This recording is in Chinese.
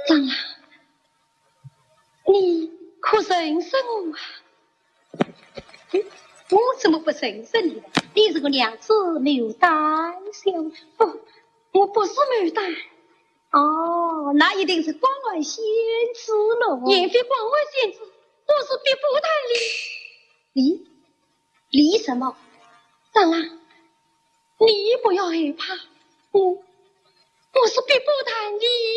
长老，你可认识我啊？我怎么不认识你呢？你是个娘子牡丹小哦，我不是牡丹。哦，那一定是关外仙子了。也非关外仙子，我是别府太李什么？长老，你不要害怕，我是别府太李。